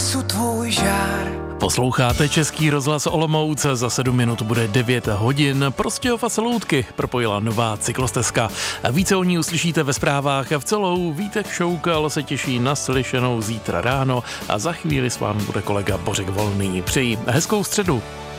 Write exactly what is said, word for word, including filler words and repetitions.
unesu tvůj žár. Posloucháte Český rozhlas Olomouc, za sedm minut bude devět hodin. Prostějov a Celoutky propojila nová cyklostezka. Více o ní uslyšíte ve zprávách. V celou Vítek Šoukal se těší na slyšenou zítra ráno a za chvíli s vámi bude kolega Bořek Volný. Přeji hezkou středu.